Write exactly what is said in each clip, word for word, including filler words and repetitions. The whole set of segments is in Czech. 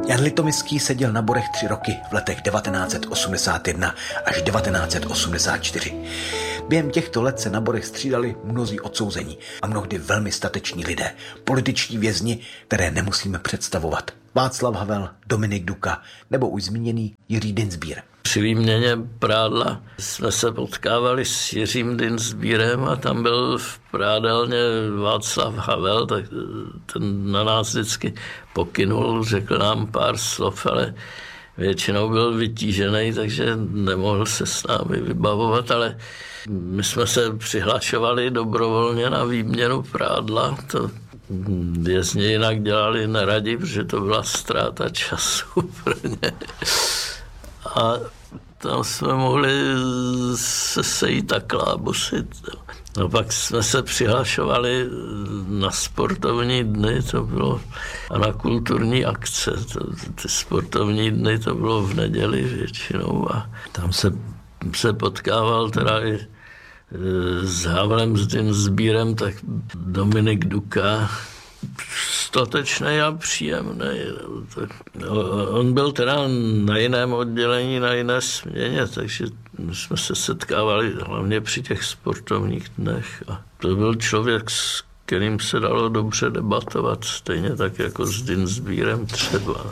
Jan Litoměský seděl na Borech tři roky v letech devatenáct set osmdesát jedna až devatenáct set osmdesát čtyři. Během těchto let se na Borech střídali mnozí odsouzení a mnohdy velmi stateční lidé, političtí vězni, které nemusíme představovat. Václav Havel, Dominik Duka nebo už zmíněný Jiří Dienstbier. Při výměně prádla jsme se potkávali s Jiřím Dienstbierem a tam byl v prádelně Václav Havel, tak ten na nás vždycky pokynul, řekl nám pár slov, ale většinou byl vytížený, takže nemohl se s námi vybavovat, ale my jsme se přihlašovali dobrovolně na výměnu prádla. To vězni jinak dělali neradi, protože to byla ztráta času pro ně. A tam jsme mohli se sejít a klábosit. No pak jsme se přihlašovali na sportovní dny, to bylo, a na kulturní akce. To, ty sportovní dny to bylo v neděli většinou a tam se, se potkával teda i s Havlem, s Dienstbierem, tak Dominik Duka, statečný a příjemný. On byl teda na jiném oddělení, na jiné směně, takže jsme se setkávali hlavně při těch sportovních dnech. A to byl člověk, s kterým se dalo dobře debatovat, stejně tak jako s Dienstbierem třeba.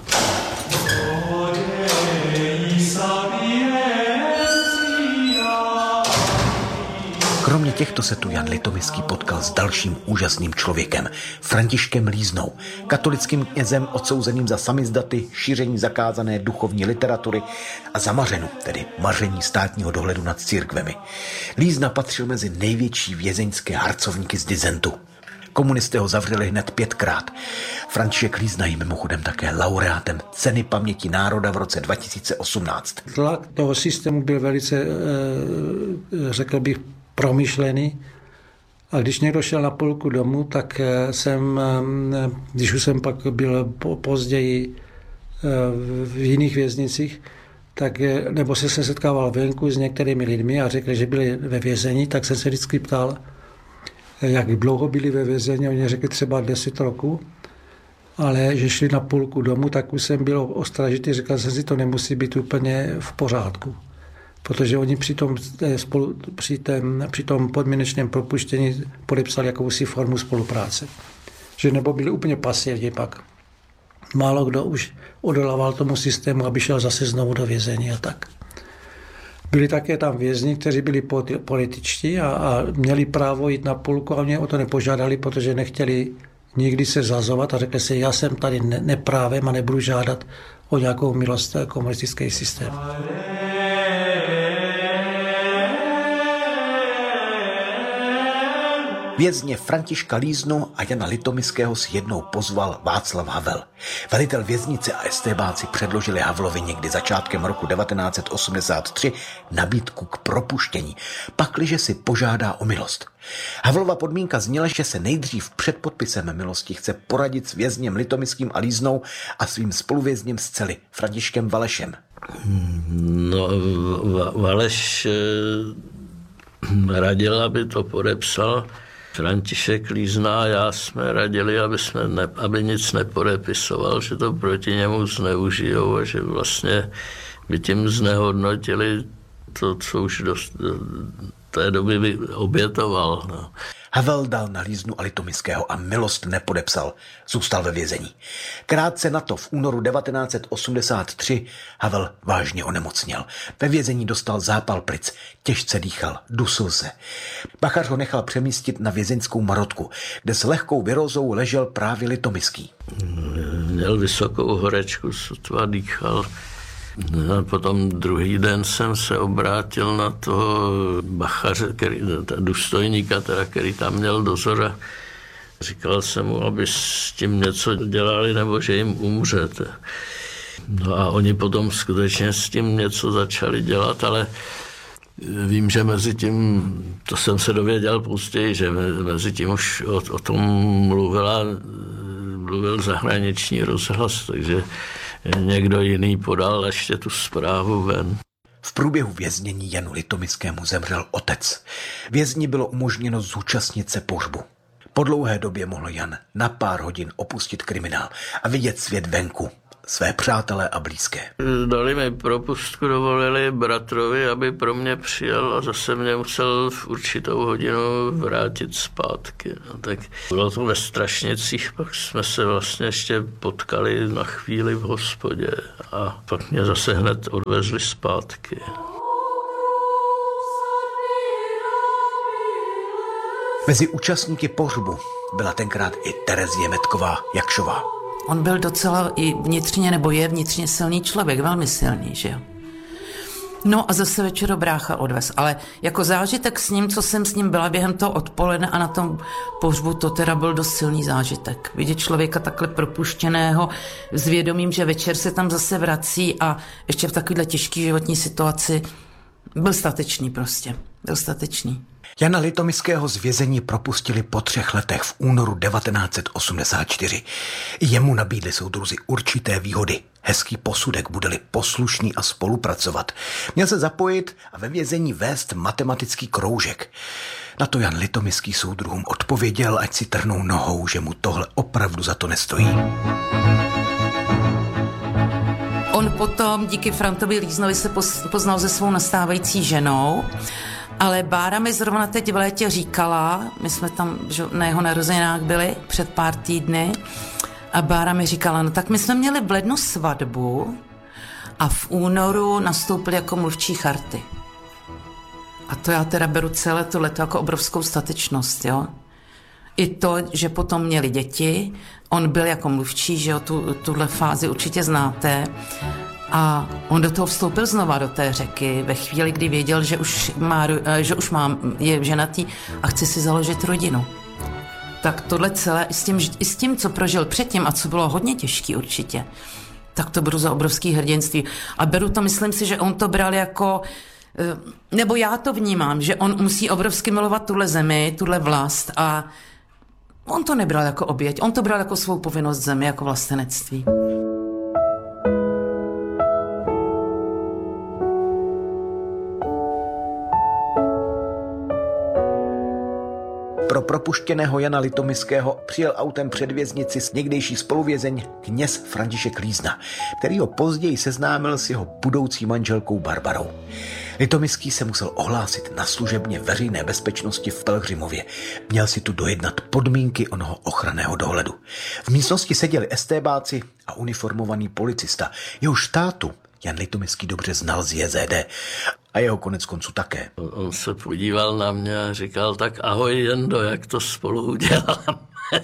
Kromě těchto se tu Jan Litoměský potkal s dalším úžasným člověkem, Františkem Líznou, katolickým knězem odsouzeným za samizdaty, šíření zakázané duchovní literatury a za mařenu, tedy maření státního dohledu nad církvemi. Lízna patřil mezi největší vězeňské harcovníky z disentu. Komunisté ho zavřeli hned pětkrát. František Lízna je mimochodem také laureátem Ceny paměti národa v roce dva tisíce osmnáct. Tlak toho systému byl velice, řekl bych, promyšlený. A když někdo šel na půlku domů, tak jsem, když už jsem pak byl později v jiných věznicích, tak, nebo se, se setkával venku s některými lidmi a řekli, že byli ve vězení, tak jsem se vždycky ptal, jak dlouho byli ve vězení. Oni řekli třeba deset roků, ale že šli na půlku domů, tak už jsem byl ostražitý, říkal jsem si, to nemusí být úplně v pořádku. Protože oni při tom, spolu, při tém, při tom podmínečném propuštění podepsali jakousi formu spolupráce. Že nebo byli úplně pasivní pak. Málo kdo už odolával tomu systému, aby šel zase znovu do vězení a tak. Byli také tam vězni, kteří byli političtí a, a měli právo jít na půlku a mě o to nepožádali, protože nechtěli nikdy se zazovat a řekli si, já jsem tady ne, neprávem a nebudu žádat o nějakou milost komunistický systém. Vězně Františka Líznu a Jana Litoměského si jednou pozval Václav Havel. Velitel věznice a estébáci předložili Havlovi někdy začátkem roku devatenáct set osmdesát tři nabídku k propuštění, pakliže si požádá o milost. Havlova podmínka zněla, že se nejdřív před podpisem milosti chce poradit s vězněm Litoměským a Líznou a svým spoluvězněm z cely Františkem Valešem. No, Valeš radil, aby to podepsal František Lízna a já jsme radili, aby, jsme ne, aby nic nepodepisoval, že to proti němu zneužijou a že vlastně by tím znehodnotili to, co už do té doby by obětoval. No. Havel dal na Líznu a Litoměského a milost nepodepsal. Zůstal ve vězení. Krátce na to v únoru devatenáct set osmdesát tři Havel vážně onemocněl. Ve vězení dostal zápal plic, těžce dýchal, dusil se. Bachař ho nechal přemístit na vězeňskou marotku, kde s lehkou virózou ležel právě Litoměský. Měl vysokou horečku, sotva dýchal. No, potom druhý den jsem se obrátil na toho bachaře, který, důstojníka, teda, který tam měl dozor a říkal jsem mu, aby s tím něco dělali, nebo že jim umřete. No a oni potom skutečně s tím něco začali dělat, ale vím, že mezi tím, to jsem se dověděl později, že mezi tím už o, o tom mluvila, mluvil zahraniční rozhlas, takže někdo jiný podal ještě tu zprávu ven. V průběhu věznění Janu Litoměskému zemřel otec. Vězni bylo umožněno zúčastnit se pohřbu. Po dlouhé době mohl Jan na pár hodin opustit kriminál a vidět svět venku. své přátelé a blízké. Dali mi propustku, dovolili bratrovi, aby pro mě přijel a zase mě musel v určitou hodinu vrátit zpátky. No, tak bylo to ve Strašnicích, pak jsme se vlastně ještě potkali na chvíli v hospodě a pak mě zase hned odvezli zpátky. Mezi účastníky pohřbu byla tenkrát i Terezie Metková Jakšová. On byl docela i vnitřně, nebo je vnitřně silný člověk, velmi silný, že jo. No a zase večer brácha odvez, ale jako zážitek s ním, co jsem s ním byla během toho odpoledne a na tom pohřbu, to teda byl dost silný zážitek. Vidět člověka takhle propuštěného s vědomím, že večer se tam zase vrací a ještě v takovéhle těžké životní situaci byl statečný prostě, byl statečný. Jana Litomyského z vězení propustili po třech letech v únoru devatenáct set osmdesát čtyři. Jemu nabídli soudruzi určité výhody. Hezký posudek, bude-li poslušný a spolupracovat. Měl se zapojit a ve vězení vést matematický kroužek. Na to Jan Litomyský soudruhům odpověděl, ať si trhnou nohou, že mu tohle opravdu za to nestojí. On potom díky Frantovi Líznovi se poznal se svou nastávající ženou, ale Bára mi zrovna teď v létě říkala, my jsme tam na jeho narozeninách byli před pár týdny, a Bára mi říkala, no tak my jsme měli v lednu svatbu a v únoru nastoupili jako mluvčí charty. A to já teda beru celé to leto jako obrovskou statečnost, jo. I to, že potom měli děti, on byl jako mluvčí, že jo, tu, tuhle fázi určitě znáte. A on do toho vstoupil znova do té řeky ve chvíli, kdy věděl, že už má, že už má, je ženatý a chce si založit rodinu. Tak tohle celé, i s tím, i s tím, co prožil předtím a co bylo hodně těžký určitě, tak to beru za obrovský hrdinství. A beru to, myslím si, že on to bral jako, nebo já to vnímám, že on musí obrovsky milovat tuhle zemi, tuhle vlast a on to nebral jako oběť, on to bral jako svou povinnost zemi, jako vlastenectví. Pro propuštěného Jana Litomyského přijel autem před věznici s někdejší spoluvězeň kněz František Lízna, který ho později seznámil s jeho budoucí manželkou Barbarou. Litomyský se musel ohlásit na služebně veřejné bezpečnosti v Pelhřimově. Měl si tu dojednat podmínky onoho ochranného dohledu. V místnosti seděli estébáci a uniformovaný policista. Jeho štátu Jan Litomyský dobře znal z J Z D a jeho konec konců také. On se podíval na mě a říkal, tak ahoj Jendo, jak to spolu uděláme.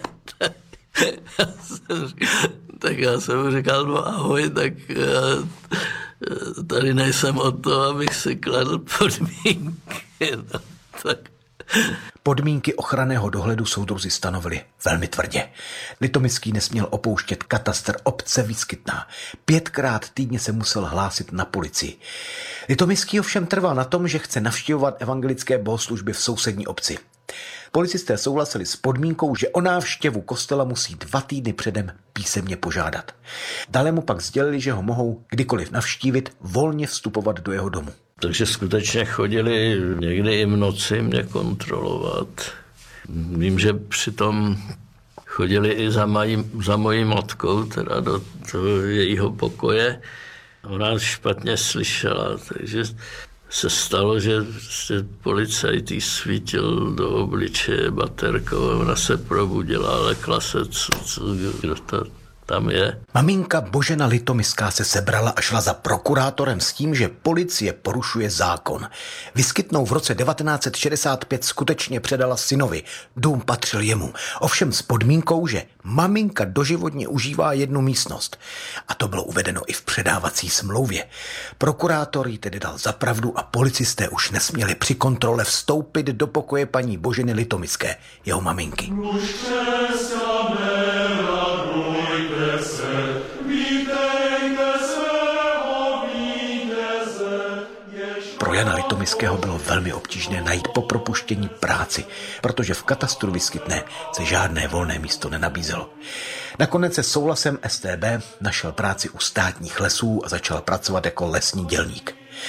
Tak já jsem mu říkal, no ahoj, tak já tady nejsem o to, abych si kladl podmínky. No, tak. Podmínky ochranného dohledu soudruzi stanovili velmi tvrdě. Litomyský nesměl opouštět katastr obce Výskytná. Pětkrát týdně se musel hlásit na policii. Litomyský ovšem trval na tom, že chce navštěvovat evangelické bohoslužby v sousední obci. Policisté souhlasili s podmínkou, že o návštěvu kostela musí dva týdny předem písemně požádat. Dále mu pak sdělili, že ho mohou kdykoliv navštívit, volně vstupovat do jeho domu. Takže skutečně chodili někdy i v noci mě kontrolovat. Vím, že přitom chodili i za, mají, za mojí matkou, teda do toho jejího pokoje. Ona špatně slyšela, takže se stalo, že policajt jí svítil do obličeje baterkou a ona se probudila, ale klase, co, co, kdo to tam je. Maminka Božena Litomyská se sebrala a šla za prokurátorem s tím, že policie porušuje zákon. Vyskytnou v roce devatenáct set šedesát pět skutečně předala synovi. Dům patřil jemu. Ovšem s podmínkou, že maminka doživotně užívá jednu místnost. A to bylo uvedeno i v předávací smlouvě. Prokurátor jí tedy dal za pravdu a policisté už nesměli při kontrole vstoupit do pokoje paní Boženy Litomyské, jeho maminky. Pro Jana Litomyského bylo velmi obtížné najít po propuštění práci, protože v katastru Výskytné se žádné volné místo nenabízelo. Nakonec se souhlasem S T B našel práci u státních lesů a začal pracovat jako lesní dělník.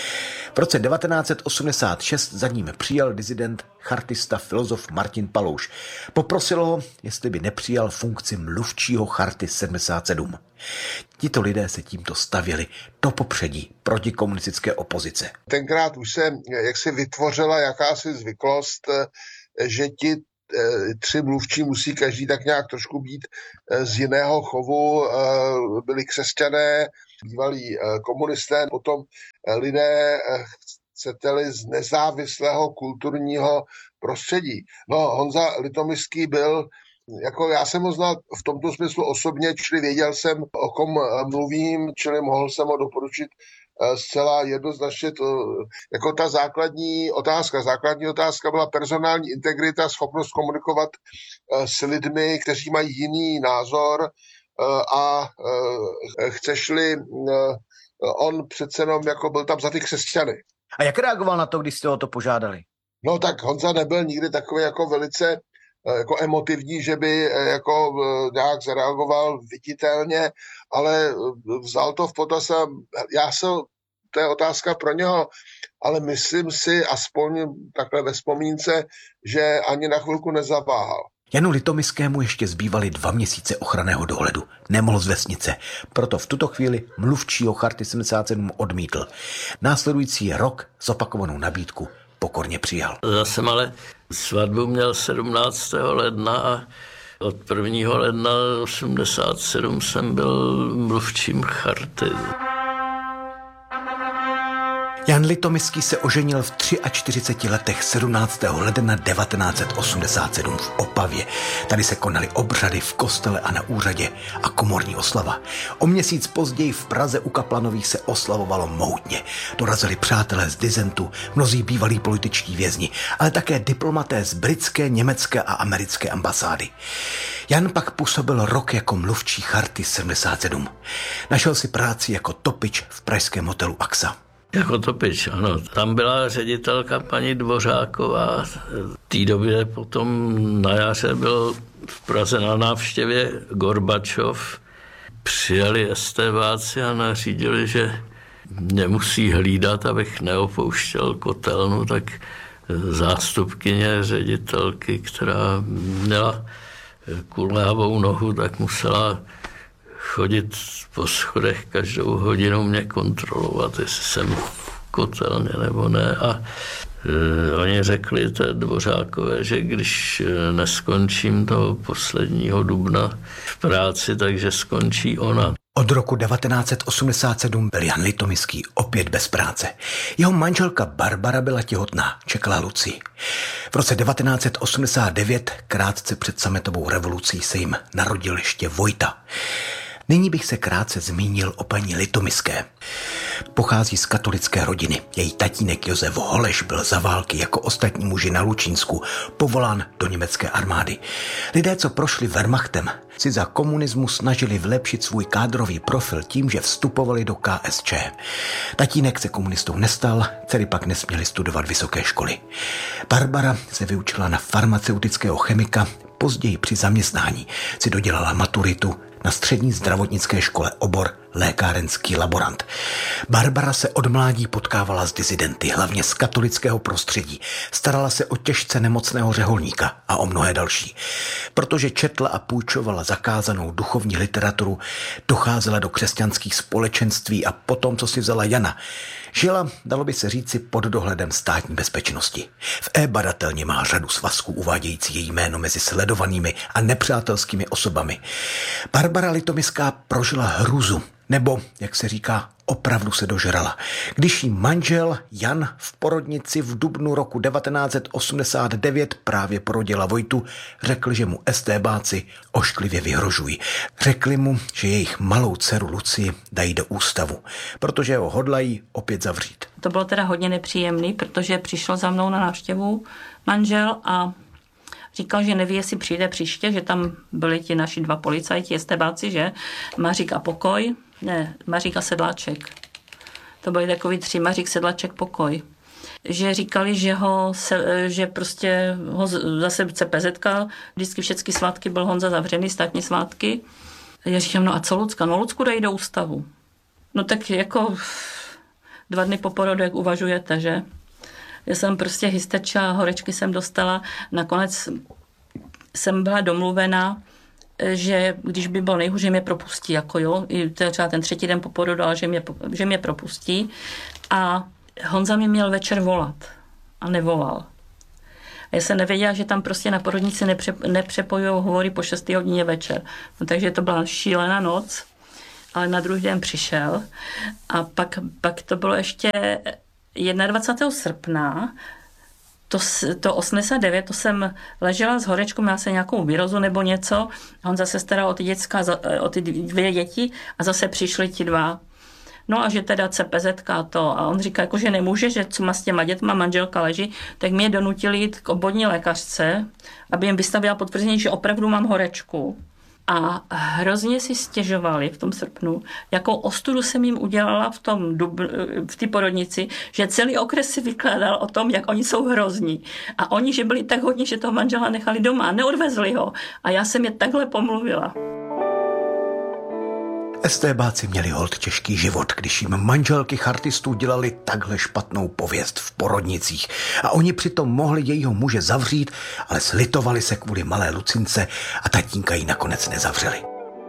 V roce devatenáct set osmdesát šest za ním přijal disident, chartista, filozof Martin Palouš. Poprosil ho, jestli by nepřijal funkci mluvčího Charty sedmdesát sedm. Tito lidé se tímto stavěli do popředí proti komunistické opozice. Tenkrát už se jaksi vytvořila jakási zvyklost, že ti tři mluvčí musí každý tak nějak trošku být z jiného chovu, byli křesťané, bývalí komunisté, potom lidé, chcete-li, z nezávislého kulturního prostředí. No, Honza Litomyský byl, jako já jsem ho znal v tomto smyslu osobně, čili věděl jsem, o kom mluvím, čili mohl jsem ho doporučit zcela jednoznačně. To, jako ta základní otázka. Základní otázka byla personální integrita, schopnost komunikovat s lidmi, kteří mají jiný názor a chceš-li, on přece jenom jako byl tam za ty křesťany. A jak reagoval na to, když jste o to požádali? No tak Honza nebyl nikdy takový jako velice jako emotivní, že by jako nějak zareagoval viditelně, ale vzal to v potaz a já se, to je otázka pro něho, ale myslím si, aspoň takhle ve vzpomínce, že ani na chvilku nezaváhal. Janu Litomyskému ještě zbývaly dva měsíce ochranného dohledu. Nemohl z vesnice, proto v tuto chvíli mluvčího Charty sedmdesát sedm odmítl. Následující rok zopakovanou nabídku pokorně přijal. Já jsem ale svatbu měl sedmnáctého ledna a od prvního ledna osmdesát sedm jsem byl mluvčím Charty. Jan Litomyský se oženil v čtyřiceti třech letech sedmnáctého ledna devatenáct set osmdesát sedm v Opavě. Tady se konaly obřady v kostele a na úřadě a komorní oslava. O měsíc později v Praze u Kaplanových se oslavovalo mohutně. Dorazili přátelé z disentu, mnozí bývalí političtí vězni, ale také diplomaté z britské, německé a americké ambasády. Jan pak působil rok jako mluvčí Charty sedmdesát sedm. Našel si práci jako topič v pražském hotelu Axa. Jako topič, ano. Tam byla ředitelka paní Dvořáková. V té době potom na jaře byl v Praze na návštěvě Gorbačov. Přijeli estébáci a nařídili, že mě musí hlídat, abych neopouštěl kotelnu, tak zástupkyně ředitelky, která měla kulhavou nohu, tak musela chodit po schodech každou hodinu mě kontrolovat, jestli jsem v kotelně nebo ne. A e, oni řekli té Dvořákové, že když neskončím toho posledního dubna v práci, takže skončí ona. Od roku devatenáct set osmdesát sedm byl Jan Litomyský opět bez práce. Jeho manželka Barbara byla těhotná, čekala Lucii. V roce devatenáct set osmdesát devět, krátce před sametovou revolucí, se jim narodil ještě Vojta. Nyní bych se krátce zmínil o paní Litomyské. Pochází z katolické rodiny. Její tatínek Josef Holeš byl za války jako ostatní muži na Lučínsku povolán do německé armády. Lidé, co prošli Wehrmachtem, si za komunismu snažili vylepšit svůj kádrový profil tím, že vstupovali do K S Č. Tatínek se komunistou nestal, dcery pak nesměli studovat vysoké školy. Barbara se vyučila na farmaceutického chemika, později při zaměstnání si dodělala maturitu na střední zdravotnické škole obor lékárenský laborant. Barbara se od mládí potkávala s disidenty, hlavně z katolického prostředí. Starala se o těžce nemocného řeholníka a o mnohé další. Protože četla a půjčovala zakázanou duchovní literaturu, docházela do křesťanských společenství a potom, co si vzala Jana, žila, dalo by se říci, pod dohledem státní bezpečnosti. V e-badatelně má řadu svazků uvádějící její jméno mezi sledovanými a nepřátelskými osobami. Barbara Litomyská prožila hrůzu, nebo, jak se říká, opravdu se dožrala. Když jí manžel Jan v porodnici v dubnu roku devatenáct set osmdesát devět právě porodila Vojtu, řekl, že mu estébáci ošklivě vyhrožují. Řekli mu, že jejich malou dceru Lucii dají do ústavu, protože ho hodlají opět zavřít. To bylo teda hodně nepříjemný, protože přišel za mnou na návštěvu manžel a říkal, že neví, jestli přijde příště, že tam byli ti naši dva policajti, estébáci, že? Mařík a Pokoj. Ne, Mařík a Sedláček. To byli takový tři, Mařík, Sedláček, Pokoj. Že říkali, že ho, se, že prostě ho zase C P Z ka, vždycky všechny svátky byl Honza zavřený, státní svátky. Já říkám, no a co Lucka? No Lucku dají do ústavu. No tak jako dva dny po porodu, jak uvažujete, že? Já jsem prostě hysteča, horečky jsem dostala, nakonec jsem byla domluvena, že když by bylo nejhůř, že mě propustí, jako jo, i třeba ten třetí den po porodu, ale že mě, že mě propustí. A Honza mě měl večer volat a nevolal. A já jsem nevěděla, že tam prostě na porodnici nepře, nepřepojují hovory po šesté hodině večer. No, takže to byla šílená noc, ale na druhý den přišel. A pak, pak to bylo ještě dvacátého prvního srpna, To, to osmdesát devět, to jsem ležela s horečkou, měla se nějakou virózu nebo něco. Honza se staral o ty, děcka, o ty dvě děti a zase přišli ti dva. No a že teda C P Z a to. A on říká, jako, že nemůže, že co má s těma dětma, manželka leží, tak mě donutili jít k obvodní lékařce, aby jim vystavila potvrzení, že opravdu mám horečku. A hrozně si stěžovali v tom srpnu, jakou ostudu jsem jim udělala v tom dub, v té porodnici, že celý okres si vykládal o tom, jak oni jsou hrozní. A oni, že byli tak hodní, že toho manžela nechali doma a neodvezli ho. A já jsem je takhle pomluvila. STBáci měli holt těžký život, když jim manželky chartistů dělali takhle špatnou pověst v porodnicích. A oni přitom mohli jejího muže zavřít, ale slitovali se kvůli malé Lucince a tatínka ji nakonec nezavřeli.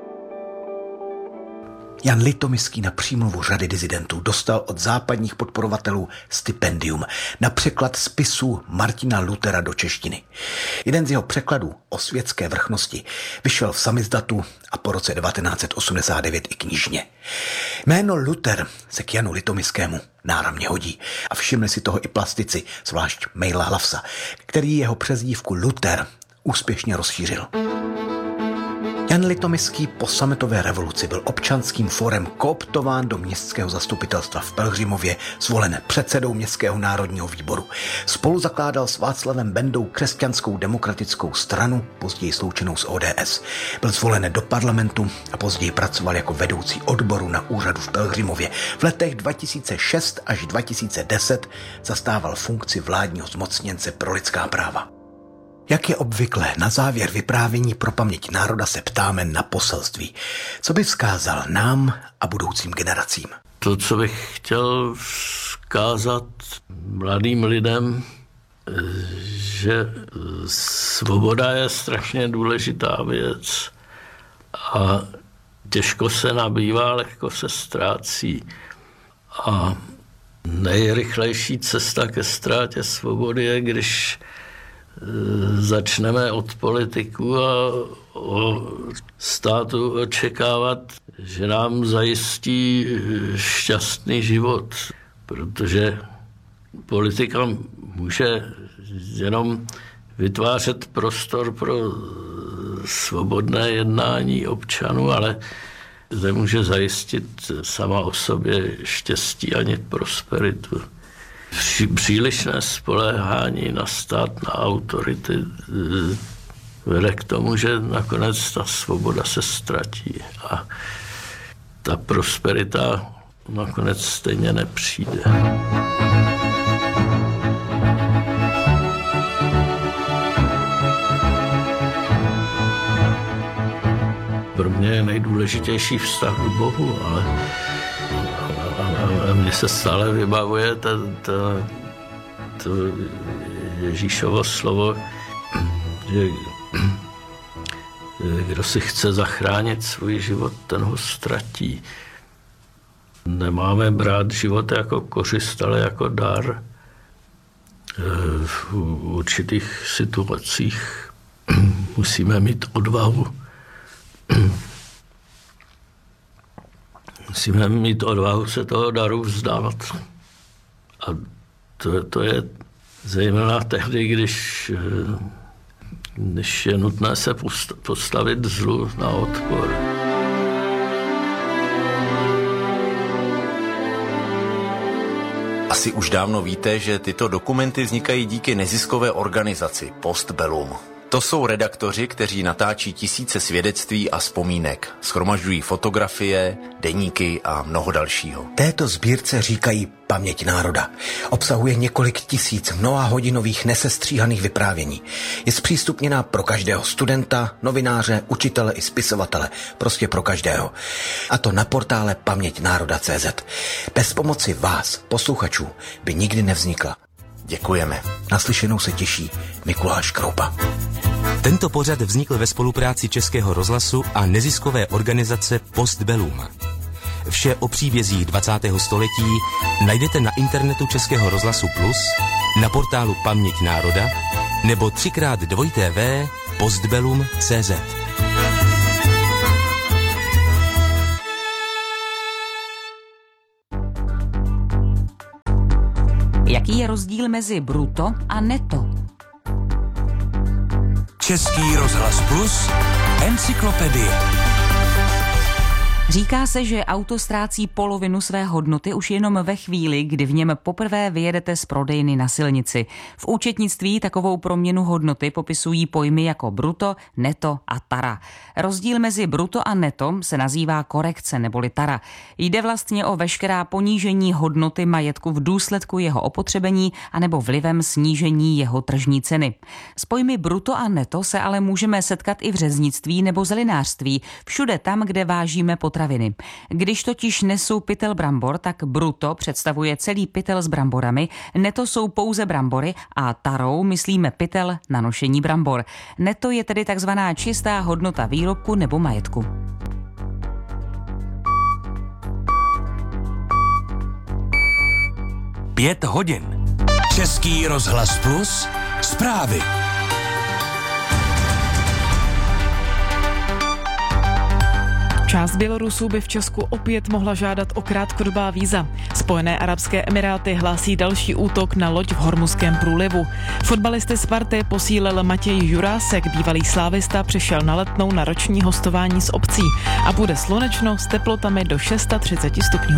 Jan Litoměský na přímluvu řady disidentů dostal od západních podporovatelů stipendium na překlad spisů Martina Luthera do češtiny. Jeden z jeho překladů o světské vrchnosti vyšel v samizdatu a po roce devatenáct set osmdesát devět i knižně. Jméno Luther se k Janu Litoměskému náramně hodí a všimli si toho i plastici, zvlášť Mejla Hlavsa, který jeho přezdívku Luther úspěšně rozšířil. Jan Litoměský po sametové revoluci byl občanským fórem kooptován do městského zastupitelstva v Pelhřimově, zvolen předsedou Městského národního výboru. Spolu zakládal s Václavem Bendou Křesťanskou demokratickou stranu, později sloučenou s O D S. Byl zvolen do parlamentu a později pracoval jako vedoucí odboru na úřadu v Pelhřimově. V letech dva tisíce šest až dva tisíce deset zastával funkci vládního zmocněnce pro lidská práva. Jak je obvykle, na závěr vyprávění pro paměť národa se ptáme na poselství. Co by vzkázal nám a budoucím generacím? To, co bych chtěl vzkázat mladým lidem, že svoboda je strašně důležitá věc a těžko se nabývá, lehko se ztrácí. A nejrychlejší cesta ke ztrátě svobody je, když začneme od politiků a o státu očekávat, že nám zajistí šťastný život, protože politika může jenom vytvářet prostor pro svobodné jednání občanů, ale nemůže zajistit sama o sobě štěstí ani prosperitu. Přílišné spoléhání na stát, na autority vede k tomu, že nakonec ta svoboda se ztratí a ta prosperita nakonec stejně nepřijde. Pro mě je nejdůležitější vztah k Bohu, ale a mně se stále vybavuje to, to, to Ježíšovo slovo, že kdo si chce zachránit svůj život, ten ho ztratí. Nemáme brát život jako kořist, ale jako dar. V určitých situacích musíme mít odvahu. Musíme mít odvahu se toho daru vzdát. A to, to je zejména tehdy, když, když je nutné se postavit zlu na odpor. Asi už dávno víte, že tyto dokumenty vznikají díky neziskové organizaci Postbellum. To jsou redaktoři, kteří natáčí tisíce svědectví a vzpomínek, shromažďují fotografie, deníky a mnoho dalšího. Této sbírce říkají Paměť národa. Obsahuje několik tisíc mnohahodinových nesestříhaných vyprávění. Je zpřístupněná pro každého studenta, novináře, učitele i spisovatele. Prostě pro každého. A to na portále paměť národa tečka cé zet. Bez pomoci vás, posluchačů, by nikdy nevznikla. Děkujeme. Naslyšenou se těší Mikuláš Kroupa. Tento pořad vznikl ve spolupráci Českého rozhlasu a neziskové organizace Postbellum. Vše o příbězích dvacátého století najdete na internetu Českého rozhlasu Plus, na portálu Paměť národa nebo třikrát dvojité vé postbellum tečka cé zet. Jaký je rozdíl mezi bruto a neto? Český rozhlas Plus, encyklopedie. Říká se, že auto ztrácí polovinu své hodnoty už jenom ve chvíli, kdy v něm poprvé vyjedete z prodejny na silnici. V účetnictví takovou proměnu hodnoty popisují pojmy jako bruto, neto a tara. Rozdíl mezi bruto a neto se nazývá korekce neboli tara. Jde vlastně o veškerá ponížení hodnoty majetku v důsledku jeho opotřebení anebo vlivem snížení jeho tržní ceny. S pojmy bruto a neto se ale můžeme setkat i v řeznictví nebo zelinářství, všude tam, kde vážíme potraviny. Když totiž nesou pytel brambor, tak bruto představuje celý pytel s bramborami, neto jsou pouze brambory a tarou myslíme pytel na nošení brambor. Neto je tedy takzvaná čistá hodnota výrobku nebo majetku. Pět hodin. Český rozhlas Plus, zprávy. Část Bělorusů by v Česku opět mohla žádat o krátkodobá víza. Spojené arabské emiráty hlásí další útok na loď v Hormuzském průlivu. Fotbalisty Sparty posílil Matěj Jurásek, bývalý slávista, přišel na Letnou na roční hostování s obcí a bude slunečno s teplotami do třicet šest stupňů.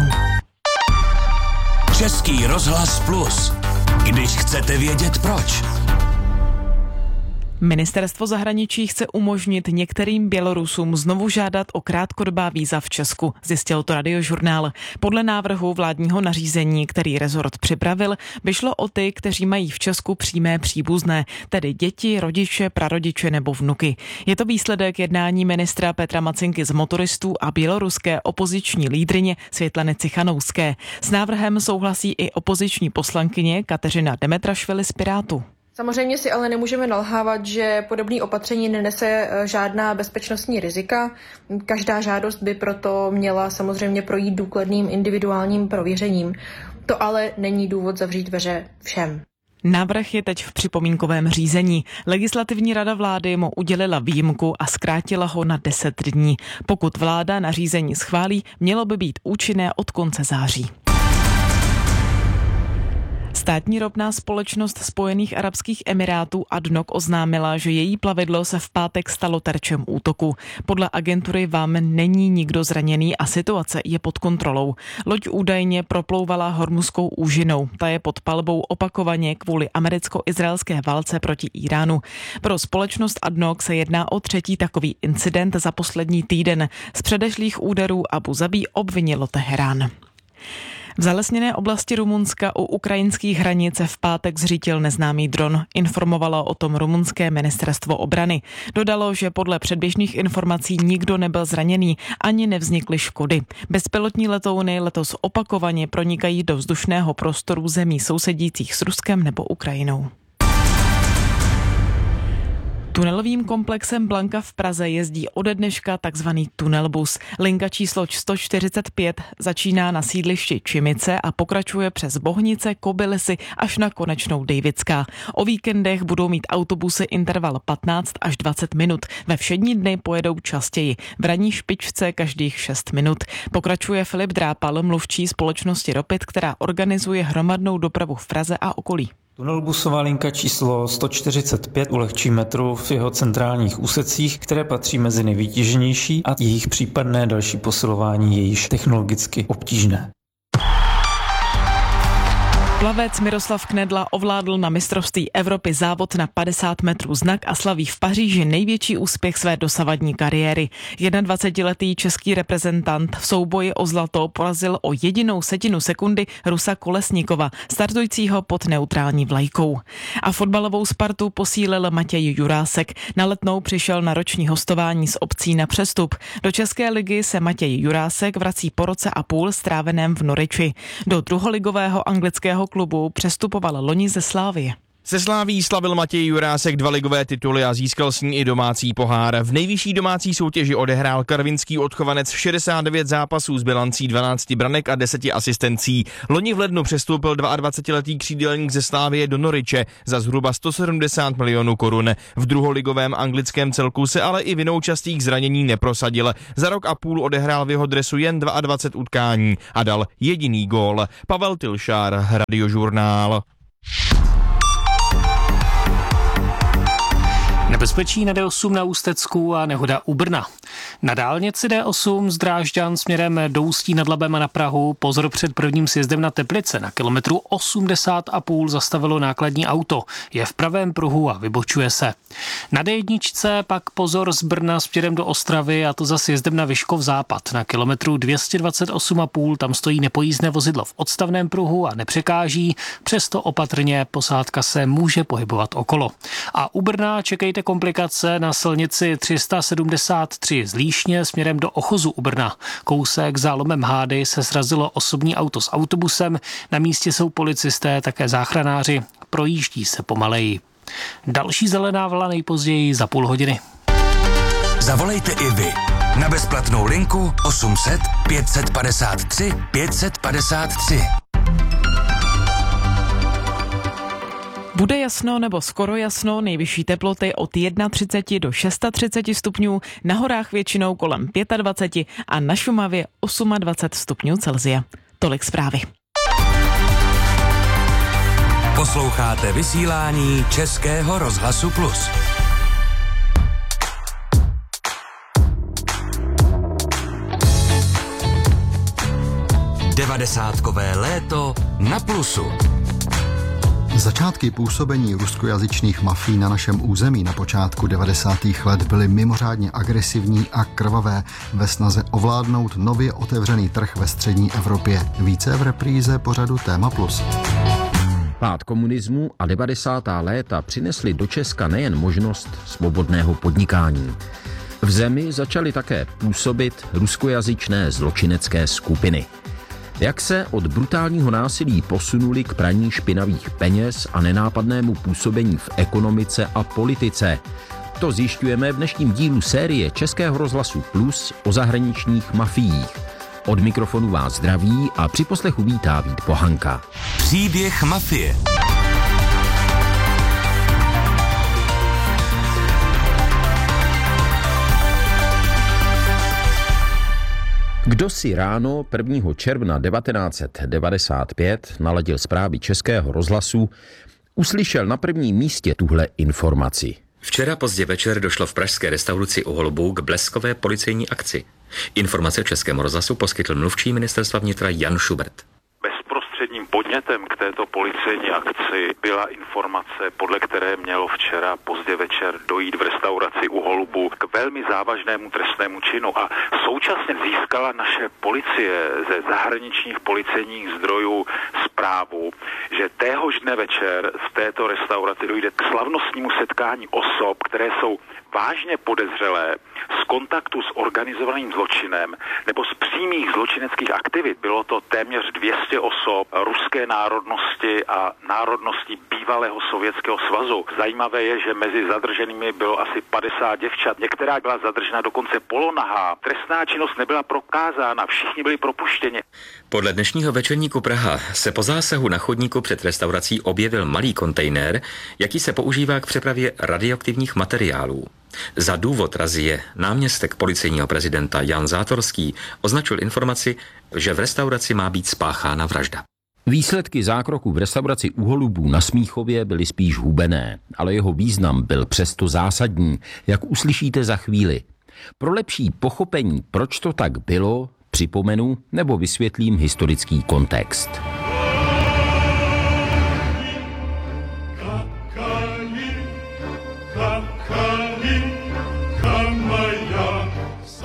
Český rozhlas Plus. Když chcete vědět proč. Ministerstvo zahraničí chce umožnit některým Bělorusům znovu žádat o krátkodobá víza v Česku, zjistil to Radiožurnál. Podle návrhu vládního nařízení, který rezort připravil, by šlo o ty, kteří mají v Česku přímé příbuzné, tedy děti, rodiče, prarodiče nebo vnuky. Je to výsledek jednání ministra Petra Macinky z motoristů a běloruské opoziční lídryně Světlany Cichanouské. S návrhem souhlasí i opoziční poslankyně Kateřina Demetrašvili z Pirátů. Samozřejmě si ale nemůžeme nalhávat, že podobné opatření nenese žádná bezpečnostní rizika. Každá žádost by proto měla samozřejmě projít důkladným individuálním prověřením. To ale není důvod zavřít dveře všem. Návrh je teď v připomínkovém řízení. Legislativní rada vlády mu udělila výjimku a zkrátila ho na deset dní. Pokud vláda nařízení schválí, mělo by být účinné od konce září. Státní ropná společnost Spojených arabských emirátů A D N O C oznámila, že její plavidlo se v pátek stalo terčem útoku. Podle agentury V A M není nikdo zraněný a situace je pod kontrolou. Loď údajně proplouvala Hormuzskou úžinou. Ta je pod palbou opakovaně kvůli americko-izraelské válce proti Iránu. Pro společnost A D N O C se jedná o třetí takový incident za poslední týden. Z předešlých úderů Abu Zabí obvinilo Teherán. V zalesněné oblasti Rumunska u ukrajinských hranic v pátek zřítil neznámý dron. Informovalo o tom rumunské ministerstvo obrany. Dodalo, že podle předběžných informací nikdo nebyl zraněný, ani nevznikly škody. Bezpilotní letouny letos opakovaně pronikají do vzdušného prostoru zemí sousedících s Ruskem nebo Ukrajinou. Tunelovým komplexem Blanka v Praze jezdí ode dneška takzvaný tunelbus. Linka číslo sto čtyřicet pět začíná na sídlišti Čimice a pokračuje přes Bohnice, Kobylisy až na konečnou Dejvická. O víkendech budou mít autobusy interval patnáct až dvacet minut. Ve všední dny pojedou častěji. V ranní špičce každých šest minut. Pokračuje Filip Drápal, mluvčí společnosti Ropit, která organizuje hromadnou dopravu v Praze a okolí. Tunelbusová linka číslo sto čtyřicet pět ulehčí metru v jeho centrálních úsecích, které patří mezi nejvytíženější a jejich případné další posilování je již technologicky obtížné. Plavec Miroslav Knedla ovládl na mistrovství Evropy závod na padesát metrů znak a slaví v Paříži největší úspěch své dosavadní kariéry. jednadvacetiletý český reprezentant v souboji o zlato porazil o jedinou setinu sekundy Rusa Kolesníkova, startujícího pod neutrální vlajkou. A fotbalovou Spartu posílil Matěj Jurásek. Na Letnou přišel na roční hostování z Obcí na přestup. Do České ligy se Matěj Jurásek vrací po roce a půl stráveném v Norwichi. Do druholigového anglického klubu přestupoval loni ze Slávie. Se Sláví slavil Matěj Jurásek dva ligové tituly a získal s ní i domácí pohár. V nejvyšší domácí soutěži odehrál karvinský odchovanec šedesát devět zápasů s bilancí dvanáct branek a deset asistencí. Loni v lednu přestoupil dvaadvacetiletý křídelník ze Slávie do Norwiche za zhruba sto sedmdesát milionů korun. V druholigovém anglickém celku se ale i vinou častých zranění neprosadil. Za rok a půl odehrál v jeho dresu jen dvacet dva utkání a dal jediný gól. Pavel Tilšár, Radiožurnál. Nebezpečí na D osm na Ústecku a nehoda u Brna. Na dálnici D osm z Drážďan směrem do Ústí nad Labem a na Prahu pozor před prvním sjezdem na Teplice. Na kilometru osmdesát a půl zastavilo nákladní auto. Je v pravém pruhu a vybočuje se. Na D jedna pak pozor z Brna směrem do Ostravy, a to za sjezdem na Vyškov západ. Na kilometru dvě stě dvacet osm a půl tam stojí nepojízdné vozidlo v odstavném pruhu a nepřekáží. Přesto opatrně posádka se může pohybovat okolo. A u Brna čekejte komplikace na silnici tři sta sedmdesát tři z Líšně směrem do Ochozu u Brna. Kousek za lomem Hády se srazilo osobní auto s autobusem. Na místě jsou policisté, také záchranáři. Projíždí se pomaleji. Další zelená vlna nejpozději za půl hodiny. Zavolejte i vy na bezplatnou linku osm set pět set padesát tři pět set padesát tři. Bude jasno nebo skoro jasno, nejvyšší teploty od třicet jedna do třicet šest stupňů, na horách většinou kolem dvacet pět a na Šumavě dvacet osm stupňů Celsia. Tolik zprávy. Posloucháte vysílání Českého rozhlasu Plus. Devadesátkové léto na Plusu. Začátky působení ruskojazyčných mafií na našem území na počátku devadesátých let byly mimořádně agresivní a krvavé ve snaze ovládnout nově otevřený trh ve střední Evropě. Více v repríze pořadu Téma Plus. Pád komunismu a devadesátá léta přinesly do Česka nejen možnost svobodného podnikání. V zemi začaly také působit ruskojazyčné zločinecké skupiny. Jak se od brutálního násilí posunuli k praní špinavých peněz a nenápadnému působení v ekonomice a politice? To zjišťujeme v dnešním dílu série Českého rozhlasu Plus o zahraničních mafiích. Od mikrofonu vás zdraví a při poslechu vítá Vít Pohanka. Příběh mafie. Kdo si ráno prvního června devatenáct set devadesát pět naladil zprávy Českého rozhlasu, uslyšel na prvním místě tuhle informaci. Včera pozdě večer došlo v pražské restauraci u Holubů k bleskové policejní akci. Informace v Českém rozhlasu poskytl mluvčí ministerstva vnitra Jan Schubert. Bezprostředním podnětem k této policejní akci byla informace, podle které mělo včera pozdě večer dojít v restauraci u Holubů k velmi závažnému trestnému činu a současně získala naše policie ze zahraničních policejních zdrojů zprávu, že téhož dne večer v této restauraci dojde k slavnostnímu setkání osob, které jsou vážně podezřelé z kontaktu s organizovaným zločinem nebo z přímých zločineckých aktivit. Bylo to téměř dvě stě osob ruské národnosti a národnosti bývalého Sovětského svazu. Zajímavé je, že mezi zadrženými bylo asi padesát děvčat. Některá byla zadržena dokonce polonahá. Trestná činnost nebyla prokázána, všichni byli propuštěni. Podle dnešního večerníku Praha se po zásahu na chodníku před restaurací objevil malý kontejner, jaký se používá k přepravě radioaktivních materiálů. Za důvod razie náměstek policejního prezidenta Jan Zátorský označil informaci, že v restauraci má být spáchána vražda. Výsledky zákroku v restauraci u Holubů na Smíchově byly spíš hubené, ale jeho význam byl přesto zásadní, jak uslyšíte za chvíli. Pro lepší pochopení, proč to tak bylo, připomenu nebo vysvětlím historický kontext.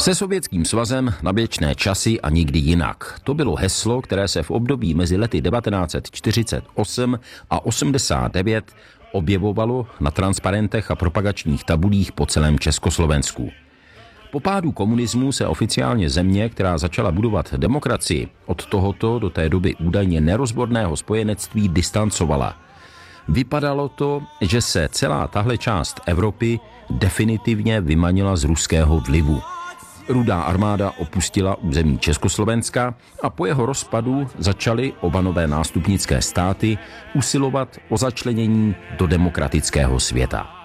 Se Sovětským svazem na věčné časy a nikdy jinak. To bylo heslo, které se v období mezi lety devatenáct set čtyřicet osm a osmdesát devět objevovalo na transparentech a propagačních tabulích po celém Československu. Po pádu komunismu se oficiálně země, která začala budovat demokracii, od tohoto do té doby údajně nerozborného spojenectví distancovala. Vypadalo to, že se celá tahle část Evropy definitivně vymanila z ruského vlivu. Rudá armáda opustila území Československa a po jeho rozpadu začaly oba nové nástupnické státy usilovat o začlenění do demokratického světa.